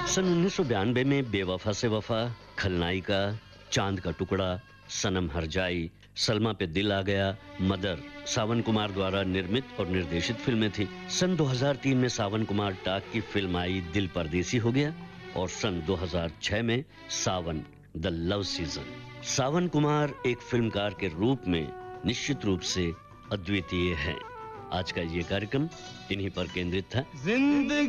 सन 1992 में बेवफा से वफा, खलनायिका, चांद का टुकड़ा, सनम हर जाई, सलमा पे दिल आ गया, मदर सावन कुमार द्वारा निर्मित और निर्देशित फिल्में थी। सन 2003 में सावन कुमार टाक की फिल्म आई दिल परदेसी हो गया और सन 2006 में सावन द लव सीजन। सावन कुमार एक फिल्मकार के रूप में निश्चित रूप से अद्वितीय हैं। आज का ये कार्यक्रम इन्हीं पर केंद्रित था।